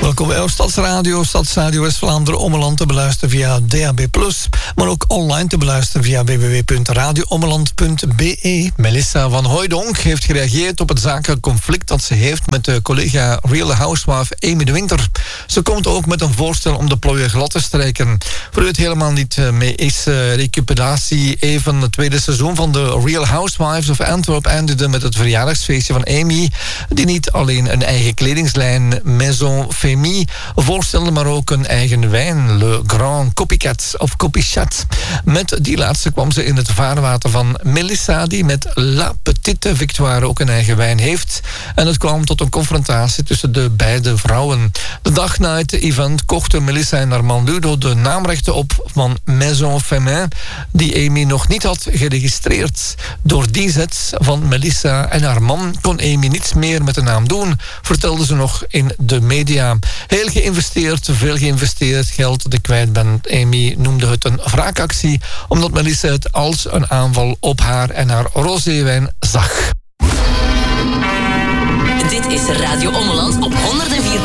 Welkom bij Stadsradio West-Vlaanderen Ommeland te beluisteren via DAB+, maar ook online te beluisteren via www.radioommeland.be. Melissa van Hooijdonk heeft gereageerd op het zakelijk conflict dat ze heeft met de collega Real Housewife Amy de Winter. Ze komt ook met een voorstel om de plooien glad te strijken. Voor u het helemaal niet mee is, recuperatie even het tweede seizoen van de Real Housewives of Antwerp eindigde met het verjaardagsfeestje van Amy, die niet alleen een eigen kledingslijn Maison Fémie voorstelde, maar ook een eigen wijn, Le Grand Copycat of Copychat. Met die laatste kwam ze in het vaarwater van Melissa, die met La Petite Victoire ook een eigen wijn heeft. En het kwam tot een confrontatie tussen de beide vrouwen. De dag na het event kochten Melissa en Armand Ludo de naamrechten op van Maison Féminin, die Amy nog niet had geregistreerd. Door die zet van Melissa en Armand kon Amy niets meer met de naam doen, vertelde ze nog in de media. Heel geïnvesteerd, veel geïnvesteerd geld dat ik kwijt ben. Amy noemde het een wraakactie, omdat Melissa het als een aanval op haar en haar roséwijn zag. Dit is Radio Ommeland